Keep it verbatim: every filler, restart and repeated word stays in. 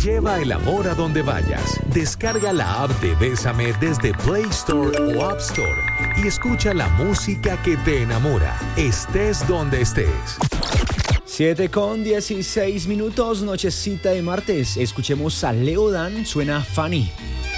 Lleva el amor a donde vayas. Descarga la app de Bésame desde Play Store o App Store y escucha la música que te enamora, estés donde estés. siete con dieciséis minutos, nochecita de martes. Escuchemos a Leo Dan, suena Funny.